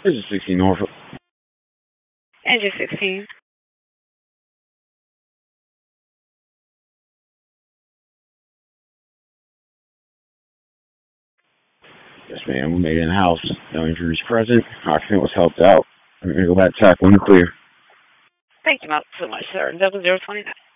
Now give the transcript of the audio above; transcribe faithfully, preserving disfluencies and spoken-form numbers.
This is sixteen Norfolk. Engine sixteen. Yes, ma'am. We made it in the house. No injuries present. Occupant was helped out. I'm going to go back to tack. Window clear. Thank you so much, sir. Double zero twenty nine.